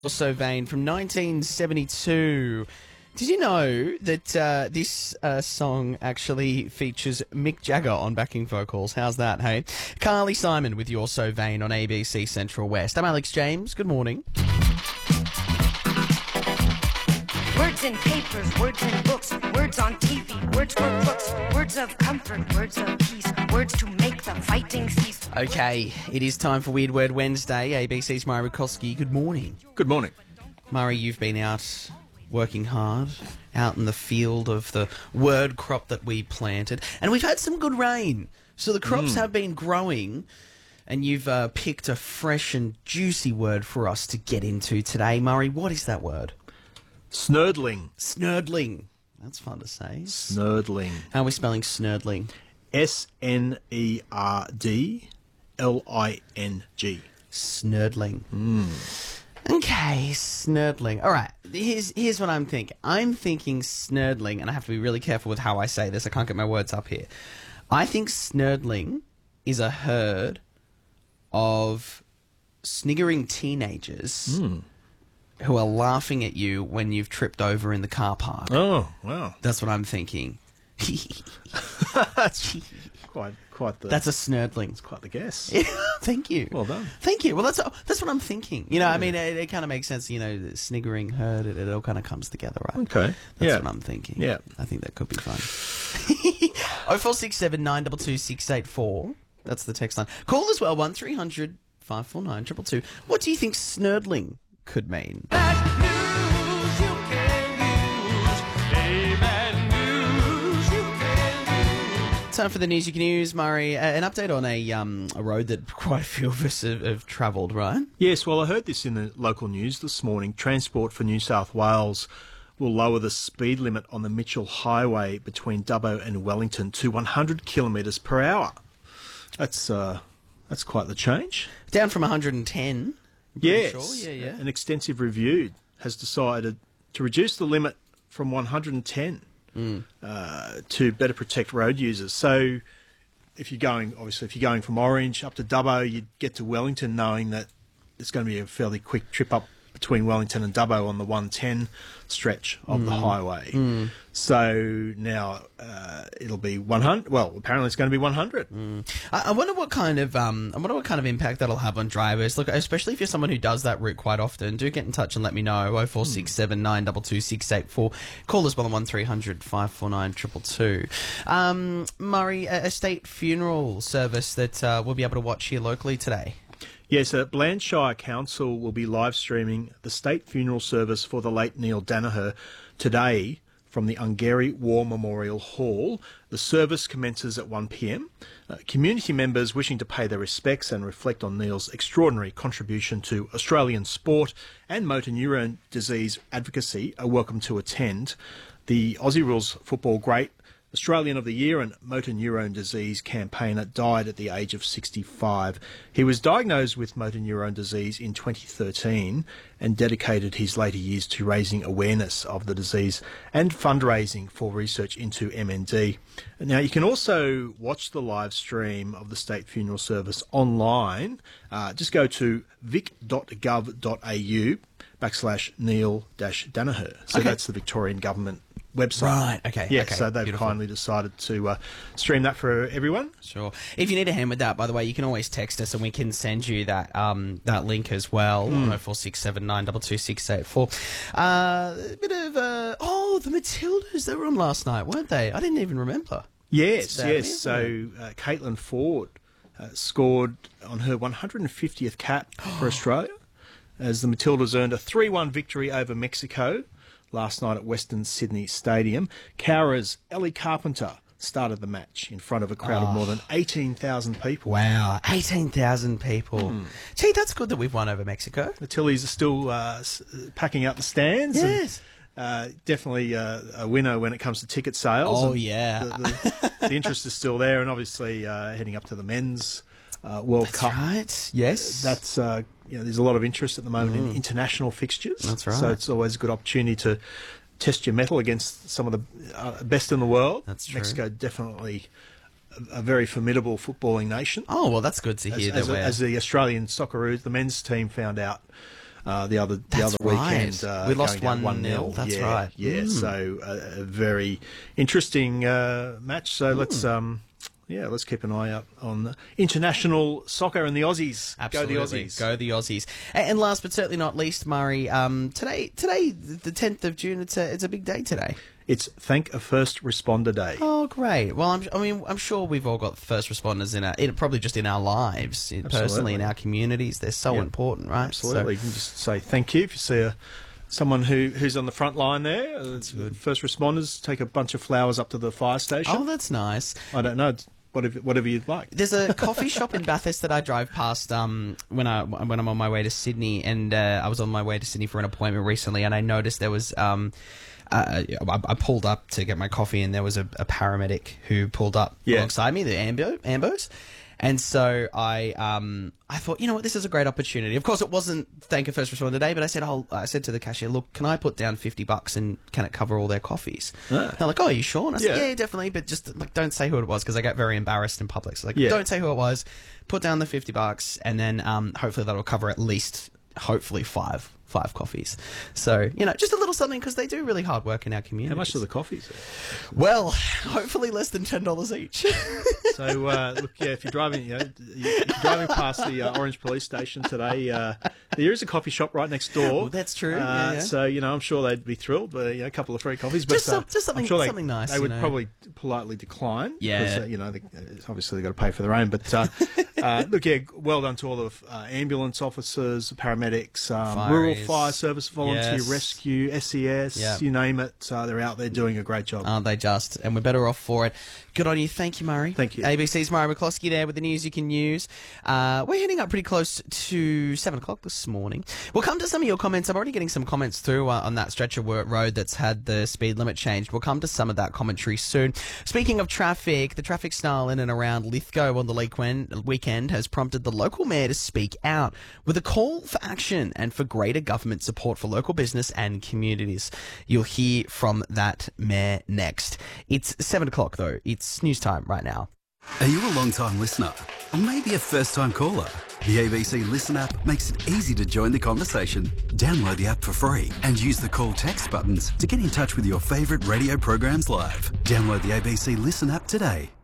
Also Vain from 1972. Did you know that this song actually features Mick Jagger on backing vocals? How's that, hey? Carly Simon with You're So Vain on ABC Central West. I'm Alex James. Good morning. Words in papers, words in books, words on TV, words for books, words of comfort, words of peace, words to make the fighting cease. Okay, it is time for Weird Word Wednesday. ABC's Murray Rutkowski. Good morning. Good morning. Murray, you've been out working hard, out in the field of the word crop that we planted, and we've had some good rain. So the crops have been growing, and you've picked a fresh and juicy word for us to get into today. Murray, what is that word? Snurdling. Snurdling. That's fun to say. Snurdling. How are we spelling snurdling? Snerdling. Snurdling. Okay, snurdling. All right, here's what I'm thinking. I'm thinking snurdling, and I have to be really careful with how I say this. I can't get my words up here. I think snurdling is a herd of sniggering teenagers who are laughing at you when you've tripped over in the car park. Oh, wow. That's what I'm thinking. That's quite the... That's a snurdling. That's quite the guess. Thank you. Well done. Thank you. Well, that's what I'm thinking. You know, I mean, it kind of makes sense. You know, the sniggering herd. It all kind of comes together, right? Okay. That's what I'm thinking. Yeah. I think that could be fun. 0467 922 684. That's the text line. Call as well. 1300 549 222. What do you think snurdling could mean? Time for the news you can use, Murray. An update on a road that quite a few of us have travelled, right? Yes, well, I heard this in the local news this morning. Transport for New South Wales will lower the speed limit on the Mitchell Highway between Dubbo and Wellington to 100 kilometres per hour. That's quite the change. Down from 110. Yes. Sure. Yeah. An extensive review has decided to reduce the limit from 110 to better protect road users. So if you're going from Orange up to Dubbo, you'd get to Wellington knowing that it's going to be a fairly quick trip up between Wellington and Dubbo on the 110 stretch of the highway. So now it'll be 100. Well, apparently it's going to be 100. I wonder what kind of impact that'll have on drivers. Look, especially if you're someone who does that route quite often, do get in touch and let me know. 0467 922 684. Call us on 1300 549 222. Murray, a state funeral service that we'll be able to watch here locally today. Yes, Blantyre Council will be live streaming the state funeral service for the late Neil Danaher today from the Ungary War Memorial Hall. The service commences at 1 p.m. Community members wishing to pay their respects and reflect on Neil's extraordinary contribution to Australian sport and motor neurone disease advocacy are welcome to attend. The Aussie Rules football great, Australian of the Year and motor neurone disease campaigner died at the age of 65. He was diagnosed with motor neurone disease in 2013 and dedicated his later years to raising awareness of the disease and fundraising for research into MND. Now, you can also watch the live stream of the state funeral service online. Just go to vic.gov.au/Neil-Danaher. So that's the Victorian government website. Right, okay. Yeah, okay, so they've beautiful. kindly decided to stream that for everyone. Sure. If you need a hand with that, by the way, you can always text us and we can send you that that link as well. 0467 922 684. A bit of the Matildas, they were on last night, weren't they? I didn't even remember. Yes. Isn't So Caitlin Ford scored on her 150th cap for Australia as the Matildas earned a 3-1 victory over Mexico last night at Western Sydney Stadium. Cowra's Ellie Carpenter started the match in front of a crowd of more than 18,000 people. Wow, 18,000 people. Gee, that's good that we've won over Mexico. The Tillies are still packing out the stands. Yes. And, definitely a winner when it comes to ticket sales. Oh, And yeah. The interest is still there, and obviously heading up to the men's World Cup. Right, yes. That's there's a lot of interest at the moment in international fixtures. That's right. So it's always a good opportunity to test your mettle against some of the best in the world. That's true. Mexico definitely a very formidable footballing nation. Oh, well, that's good to hear. As the Australian Socceroos, the men's team found out the other That's weekend. right. We lost going down 1-0. That's yeah, right. Yeah, so a very interesting match. So let's keep an eye out on international soccer and the Aussies. Absolutely. Go the Aussies. Go the Aussies. And last but certainly not least, Murray, today, the 10th of June, it's a big day today. It's Thank a First Responder Day. Oh, great. Well, I'm sure we've all got first responders probably just in our lives, personally in our communities. They're so important, right? Absolutely. You can just say thank you if you see someone who's on the front line there. First responders take a bunch of flowers up to the fire station. Oh, that's nice. I don't know. Whatever you'd like. There's a coffee shop in Bathurst that I drive past when I'm on my way to Sydney, and I was on my way to Sydney for an appointment recently, and I noticed there was I pulled up to get my coffee, and there was a paramedic who pulled up alongside me, the ambos. And so I thought, you know what, this is a great opportunity. Of course, it wasn't Thank a First Responder Day, but I said to the cashier, look, can I put down $50 and can it cover all their coffees? They're like, oh, are you sure? And I said, yeah, definitely, but just don't say who it was because I get very embarrassed in public. So don't say who it was. Put down the $50, and then hopefully that'll cover at least, hopefully five coffees. So, just a little something because they do really hard work in our community. How much are the coffees? Well, hopefully less than $10 each. So, if you're driving, past the Orange Police Station today, there is a coffee shop right next door. Well, that's true. So, I'm sure they'd be thrilled with a couple of free coffees. But just something, something nice. They would probably politely decline. Yeah. Because, obviously they've got to pay for their own. But, well done to all the ambulance officers, paramedics, rural fire service, volunteer rescue, SES, you name it. They're out there doing a great job. Aren't they just? And we're better off for it. Good on you. Thank you, Murray. Thank you. ABC's Murray McCloskey there with the news you can use. We're heading up pretty close to 7 o'clock this morning. We'll come to some of your comments. I'm already getting some comments through on that stretch of road that's had the speed limit changed. We'll come to some of that commentary soon. Speaking of traffic, the traffic snarl in and around Lithgow on the weekend has prompted the local mayor to speak out with a call for action and for greater government support for local business and communities. You'll hear from that mayor next. It's 7 o'clock though. It's news time right now. Are you a long-time listener? Or maybe a first-time caller? The ABC Listen app makes it easy to join the conversation. Download the app for free and use the call text buttons to get in touch with your favourite radio programs live. Download the ABC Listen app today.